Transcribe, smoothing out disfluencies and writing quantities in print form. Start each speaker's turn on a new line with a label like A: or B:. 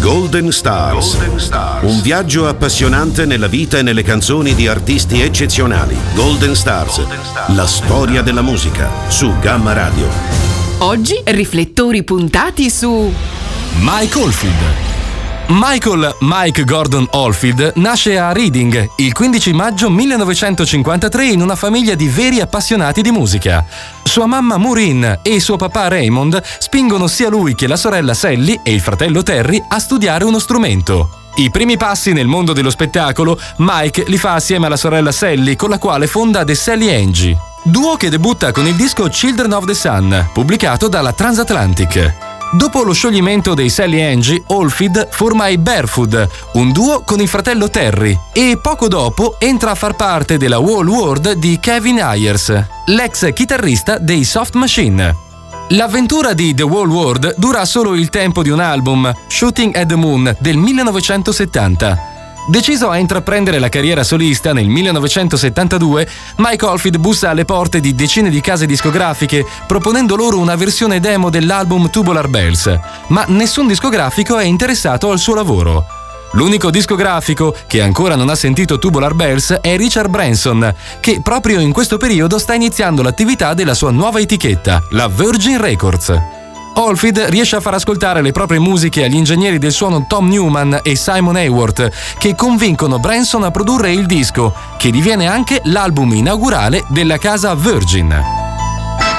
A: Golden Stars. Un viaggio appassionante nella vita e nelle canzoni di artisti eccezionali. Golden Stars. La storia della musica su Gamma Radio.
B: Oggi riflettori puntati su
C: Mike Oldfield. Michael Mike Gordon Oldfield nasce a Reading il 15 maggio 1953 in una famiglia di veri appassionati di musica. Sua mamma Maureen e suo papà Raymond spingono sia lui che la sorella Sally e il fratello Terry a studiare uno strumento. I primi passi nel mondo dello spettacolo Mike li fa assieme alla sorella Sally, con la quale fonda The Sally Angie, duo che debutta con il disco Children of the Sun, pubblicato dalla Transatlantic. Dopo lo scioglimento dei Sally Angie, Oldfield forma i Barefoot, un duo con il fratello Terry, e poco dopo entra a far parte della Whole World di Kevin Ayers, l'ex chitarrista dei Soft Machine. L'avventura di The Whole World dura solo il tempo di un album, Shooting at the Moon, del 1970. Deciso a intraprendere la carriera solista nel 1972, Mike Oldfield bussa alle porte di decine di case discografiche, proponendo loro una versione demo dell'album Tubular Bells, ma nessun discografico è interessato al suo lavoro. L'unico discografico che ancora non ha sentito Tubular Bells è Richard Branson, che proprio in questo periodo sta iniziando l'attività della sua nuova etichetta, la Virgin Records. Oldfield riesce a far ascoltare le proprie musiche agli ingegneri del suono Tom Newman e Simon Haworth, che convincono Branson a produrre il disco, che diviene anche l'album inaugurale della casa Virgin.